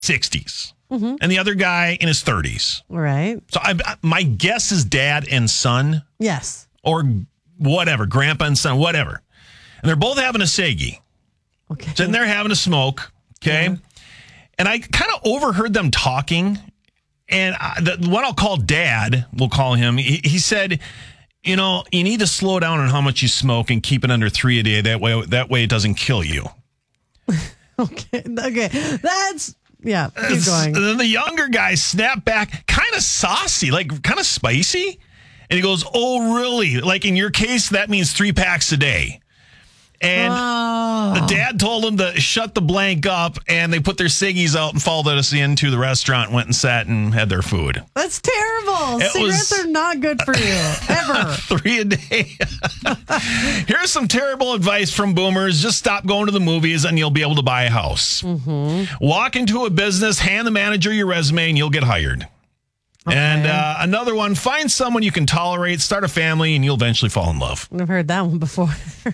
60s. And the other guy in his 30s. Right. So my guess is dad and son. Yes. Or whatever, grandpa and son, whatever. And they're both having a Seigi. Okay. Sitting there having a smoke. Okay. Yeah. And I kind of overheard them talking. And the one I'll call dad, we'll call him. He said, you know, you need to slow down on how much you smoke and keep it under 3 a day. That way it doesn't kill you. Okay. That's, yeah, keep going. And then the younger guy snapped back, kind of saucy, like kind of spicy. And he goes, oh, really? Like in your case, that means 3 packs a day. And the dad told him to shut the blank up, and they put their ciggies out and followed us into the restaurant, went and sat and had their food. That's terrible. Cigarettes are not good for you, ever. 3 a day. Here's some terrible advice from boomers. Just stop going to the movies, and you'll be able to buy a house. Walk into a business, hand the manager your resume, and you'll get hired. Okay. And another one, find someone you can tolerate, start a family, and you'll eventually fall in love. I've heard that one before.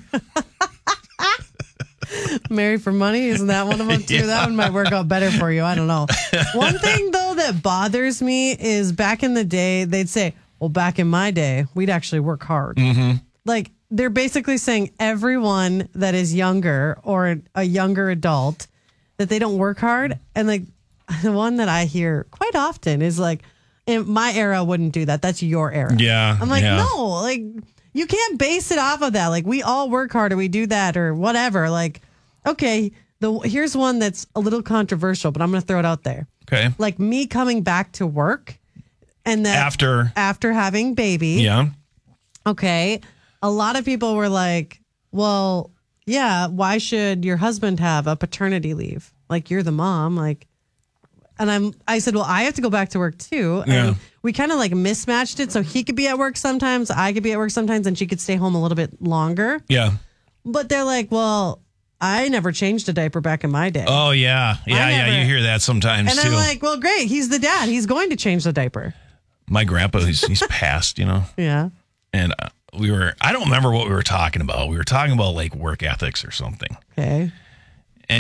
Marry for money, isn't that one of them too? Yeah. That one might work out better for you. I don't know. One thing, though, that bothers me is back in the day, they'd say, well, back in my day, we'd actually work hard. Like, they're basically saying everyone that is younger or a younger adult, that they don't work hard. And, like, the one that I hear quite often is like, in my era wouldn't do that. That's your era. Yeah. I'm like, no, like, you can't base it off of that. Like, we all work hard or we do that or whatever. Like, okay, here's one that's a little controversial, but I'm going to throw it out there. Okay. Like me coming back to work and that after having baby. Yeah. Okay. A lot of people were like, well, yeah, why should your husband have a paternity leave? Like, you're the mom. Like, and I said, well, I have to go back to work too. And we kind of like mismatched it. So he could be at work sometimes, I could be at work sometimes, and she could stay home a little bit longer. Yeah. But they're like, well, I never changed a diaper back in my day. Oh, yeah. Yeah. You hear that sometimes and too. I'm like, well, great. He's the dad. He's going to change the diaper. My grandpa, he's passed, you know? Yeah. And I don't remember what we were talking about. We were talking about like work ethics or something. Okay. And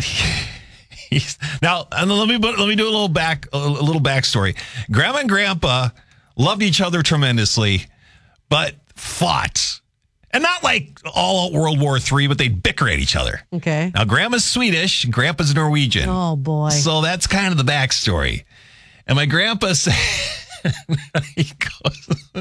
now let me do a little backstory. Grandma and Grandpa loved each other tremendously, but fought, and not like all out World War III, but they bicker at each other. Okay. Now Grandma's Swedish, and Grandpa's Norwegian. Oh boy! So that's kind of the backstory. And my grandpa said, he goes,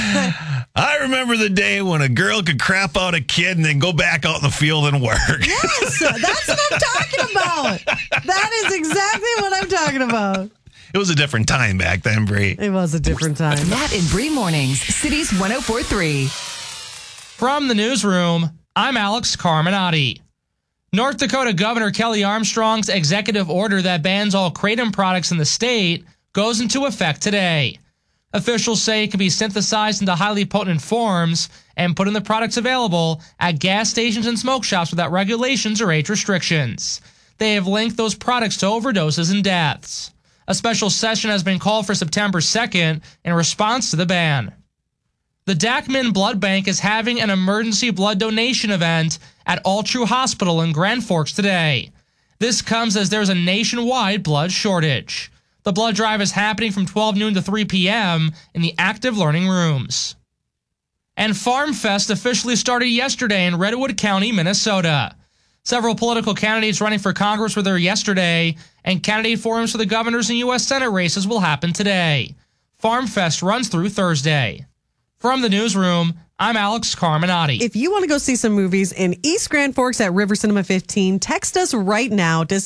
I remember the day when a girl could crap out a kid and then go back out in the field and work. Yes, that's what I'm talking about. That is exactly what I'm talking about. It was a different time back then, Bree. It was a different time. Matt and Bree Mornings, Cities 104.3. From the newsroom, I'm Alex Carminati. North Dakota Governor Kelly Armstrong's executive order that bans all kratom products in the state goes into effect today. Officials say it can be synthesized into highly potent forms and put in the products available at gas stations and smoke shops without regulations or age restrictions. They have linked those products to overdoses and deaths. A special session has been called for September 2nd in response to the ban. The Dachman Blood Bank is having an emergency blood donation event at All True Hospital in Grand Forks today. This comes as there's a nationwide blood shortage. The blood drive is happening from 12 noon to 3 p.m. in the active learning rooms. And Farm Fest officially started yesterday in Redwood County, Minnesota. Several political candidates running for Congress were there yesterday, and candidate forums for the governors and U.S. Senate races will happen today. Farm Fest runs through Thursday. From the newsroom, I'm Alex Carminati. If you want to go see some movies in East Grand Forks at River Cinema 15, text us right now to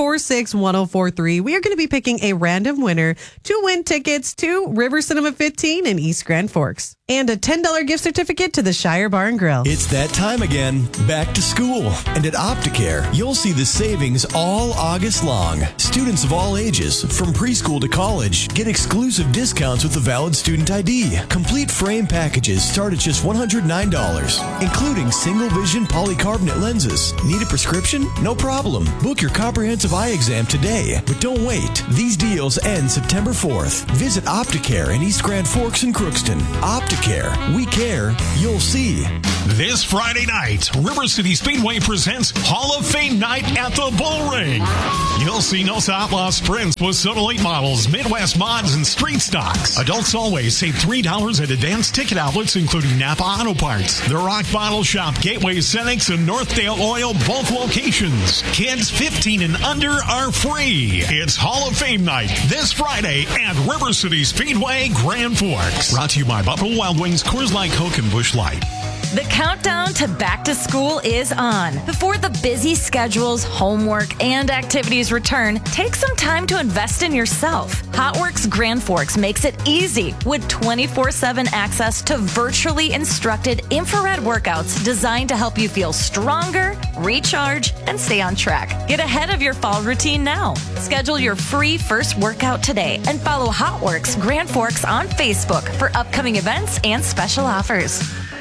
746-1043. We are going to be picking a random winner to win tickets to River Cinema 15 in East Grand Forks. And a $10 gift certificate to the Shire Bar and Grill. It's that time again. Back to school. And at Opticare, you'll see the savings all August long. Students of all ages, from preschool to college, get exclusive discounts with a valid student ID. Complete frame packages start at just $109, including single vision polycarbonate lenses. Need a prescription? No problem. Book your comprehensive eye exam today. But don't wait. These deals end September 4th. Visit Opticare in East Grand Forks and Crookston. Opticare. We care. You'll see. This Friday night, River City Speedway presents Hall of Fame Night at the Bull Ring. You'll see Nos Outlaw Sprints with Soda Late models, Midwest mods, and street stocks. Adults always save $3 at advanced ticket outlets, including Napa Auto Parts, The Rock Bottle Shop, Gateway Cenex, and Northdale Oil, both locations. Kids 15 and under are free. It's Hall of Fame Night this Friday at River City Speedway, Grand Forks. Brought to you by Buffalo Wild Wings, Coors Light, Coke, and Busch Light. The countdown to back to school is on. Before the busy schedules, homework, and activities return, take some time to invest in yourself. HotWorks Grand Forks makes it easy with 24/7 access to virtually instructed infrared workouts designed to help you feel stronger, recharge, and stay on track. Get ahead of your fall routine now. Schedule your free first workout today and follow HotWorks Grand Forks on Facebook for upcoming events and special offers.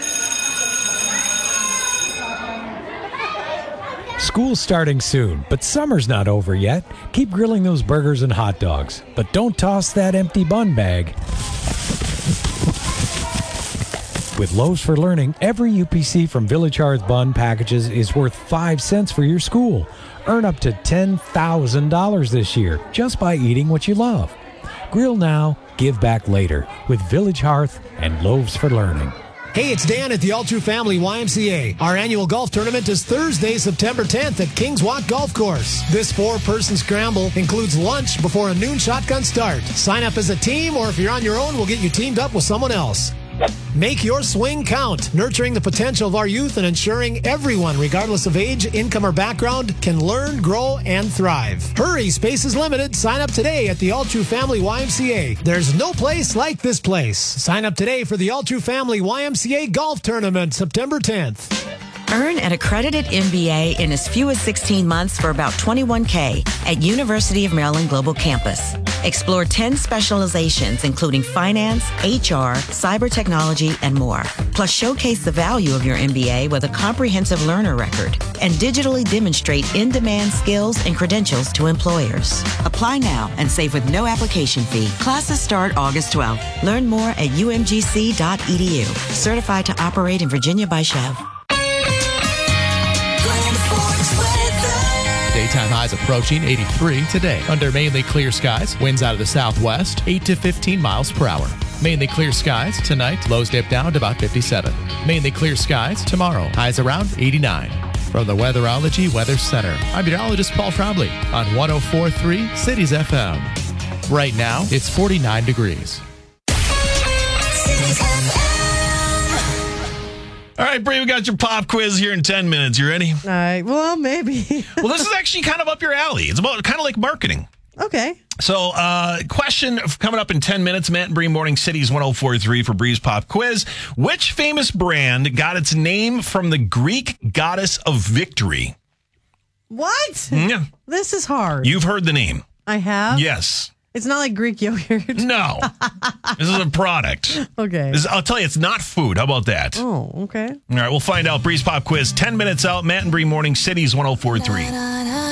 School's starting soon, but summer's not over yet. Keep grilling those burgers and hot dogs, but don't toss that empty bun bag. With Loaves for Learning, every UPC from Village Hearth bun packages is worth 5 cents for your school. Earn up to $10,000 this year just by eating what you love. Grill now, give back later with Village Hearth and Loaves for Learning. Hey, it's Dan at the All True Family YMCA. Our annual golf tournament is Thursday, September 10th at Kings Walk Golf Course. This 4-person scramble includes lunch before a noon shotgun start. Sign up as a team, or if you're on your own, we'll get you teamed up with someone else. Make your swing count, nurturing the potential of our youth and ensuring everyone, regardless of age, income, or background, can learn, grow, and thrive. Hurry, space is limited. Sign up today at the All True Family YMCA. There's no place like this place. Sign up today for the All True Family YMCA Golf Tournament, September 10th. Earn an accredited MBA in as few as 16 months for about $21K at University of Maryland Global Campus. Explore 10 specializations, including finance, HR, cyber technology, and more. Plus, showcase the value of your MBA with a comprehensive learner record and digitally demonstrate in-demand skills and credentials to employers. Apply now and save with no application fee. Classes start August 12th. Learn more at umgc.edu. Certified to operate in Virginia by Chev. Daytime highs approaching 83 today. Under mainly clear skies, winds out of the southwest, 8 to 15 miles per hour. Mainly clear skies tonight, lows dip down to about 57. Mainly clear skies tomorrow, highs around 89. From the Weatherology Weather Center, I'm meteorologist Paul Trombley on 104.3 Cities FM. Right now, it's 49 degrees. All right, Bree, we got your pop quiz here in 10 minutes. You ready? All right. Well, maybe. Well, this is actually kind of up your alley. It's about kind of like marketing. Okay. So, question coming up in 10 minutes. Matt and Bree, Morning Cities 104.3 for Bree's Pop Quiz. Which famous brand got its name from the Greek goddess of victory? What? Yeah. This is hard. You've heard the name. I have? Yes. It's not like Greek yogurt. No. This is a product. Okay. I'll tell you, it's not food. How about that? Oh, okay. All right, we'll find out. Bree's Pop Quiz, 10 minutes out. Matt and Bree, Morning Cities 104.3.